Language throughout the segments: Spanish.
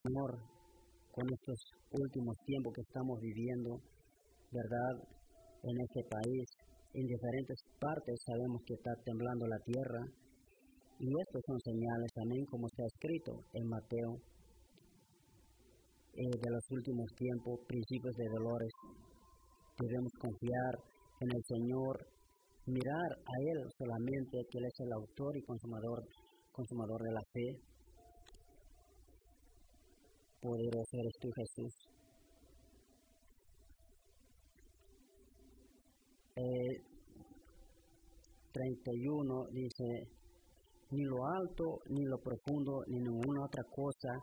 Señor, con estos últimos tiempos que estamos viviendo, ¿verdad? En este país, en diferentes partes sabemos que está temblando la tierra y estos son señales también, como está escrito en Mateo, de los últimos tiempos, principios de dolores. Debemos confiar en el Señor, mirar a Él solamente, que Él es el autor y consumador de la fe. Poderoso eres tú, Jesús. 31 dice, ni lo alto, ni lo profundo, ni ninguna otra cosa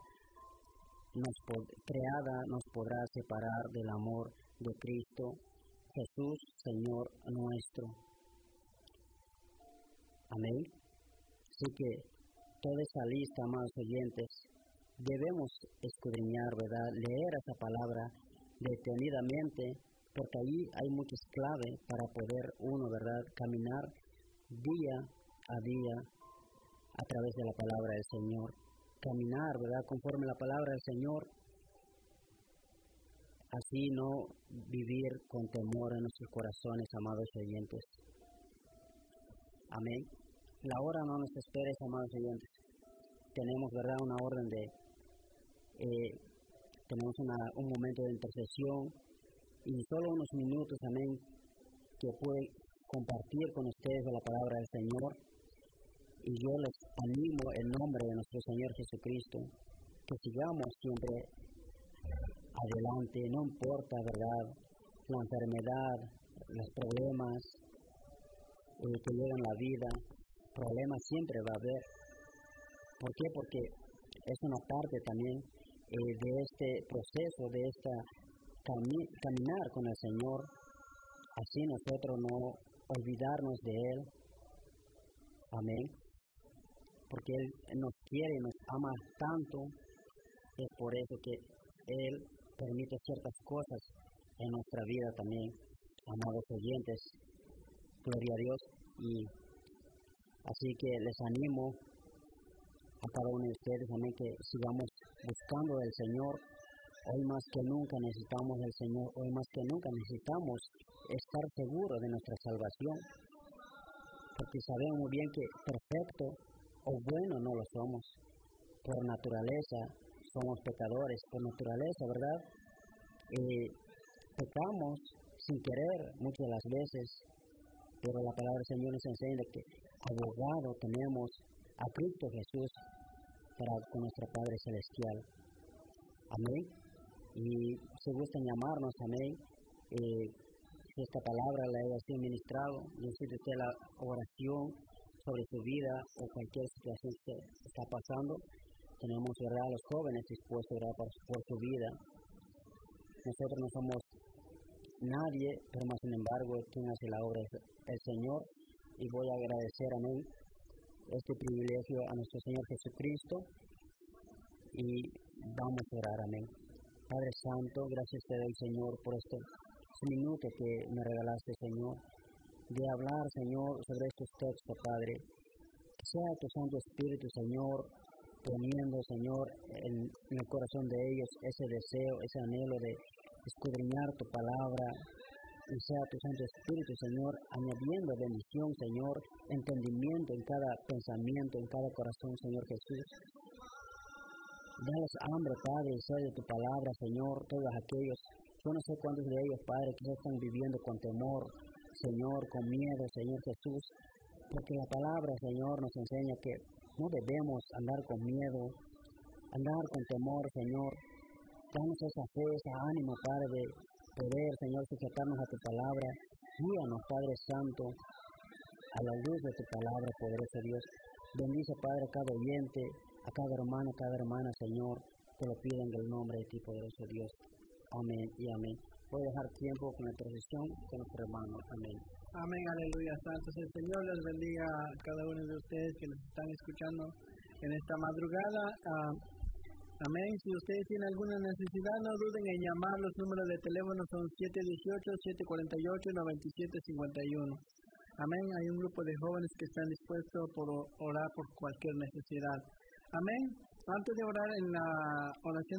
creada nos podrá separar del amor de Cristo Jesús, Señor nuestro. Amén. Así que toda esa lista, amados oyentes, debemos escudriñar, ¿verdad? Leer esa palabra detenidamente, porque ahí hay muchas claves para poder uno, ¿verdad?, caminar día a día a través de la palabra del Señor. Caminar, ¿verdad?, conforme la palabra del Señor. Así no vivir con temor en nuestros corazones, amados oyentes. Amén. La hora no nos esperes, amados oyentes. Tenemos, ¿verdad?, una orden de... tenemos un momento de intercesión y solo unos minutos, amén, que puede compartir con ustedes de la palabra del Señor. Y yo les animo en nombre de nuestro Señor Jesucristo que sigamos siempre adelante, no importa, ¿verdad?, la enfermedad, los problemas que llegan a la vida, problemas siempre va a haber. ¿Por qué? Porque es una parte también de este proceso, de esta caminar con el Señor, así nosotros no olvidarnos de Él. Amén. Porque Él nos quiere y nos ama tanto, es por eso que Él permite ciertas cosas en nuestra vida también, amados oyentes. Gloria a Dios. Y así que les animo a cada uno de ustedes, amén, que sigamos buscando del Señor. Hoy más que nunca necesitamos del Señor, hoy más que nunca necesitamos estar seguros de nuestra salvación, porque sabemos muy bien que perfecto o bueno no lo somos. Por naturaleza somos pecadores, por naturaleza, ¿verdad? Pecamos sin querer muchas de las veces, pero la palabra del Señor nos enseña que abogado tenemos a Cristo Jesús con nuestro Padre Celestial. Amén. Y si gustan llamarnos, amén, si esta palabra la haya sido ministrado, necesita usted la oración sobre su vida o cualquier situación que está pasando, tenemos, ¿verdad?, a los jóvenes dispuestos, ¿verdad?, por su vida. Nosotros no somos nadie, pero más sin embargo, quien hace la obra es el Señor. Y voy a agradecer, amén, este privilegio a nuestro Señor Jesucristo y vamos a orar, amén. Padre Santo, gracias te doy, Señor, por este minuto que me regalaste, Señor, de hablar, Señor, sobre estos textos, Padre. Sea tu Santo Espíritu, Señor, poniendo, Señor, en el corazón de ellos ese deseo, ese anhelo de escudriñar tu palabra. Y sea tu Santo Espíritu, Señor, añadiendo bendición, Señor, entendimiento en cada pensamiento, en cada corazón, Señor Jesús. Dales hambre, Padre, y sed de tu palabra, Señor, todos aquellos, yo no sé cuántos de ellos, Padre, que están viviendo con temor, Señor, con miedo, Señor Jesús, porque la palabra, Señor, nos enseña que no debemos andar con miedo, andar con temor, Señor. Danos esa fe, ese ánimo, Padre, de poder, Señor, sujetarnos a tu palabra. Guíanos, Padre Santo, a la luz de tu palabra, poderoso Dios. Bendice, Padre, a cada oyente, a cada hermano, a cada hermana, Señor. Te lo pido en el nombre de ti, poderoso Dios. Amén y amén. Voy a dejar tiempo con la intercesión con nuestro hermano. Amén. Amén, aleluya, santos. El Señor les bendiga a cada uno de ustedes que nos están escuchando en esta madrugada. Amén. Si ustedes tienen alguna necesidad, no duden en llamar. Los números de teléfono son 718-748-9751. Amén. Hay un grupo de jóvenes que están dispuestos por orar por cualquier necesidad. Amén. Antes de orar en la oración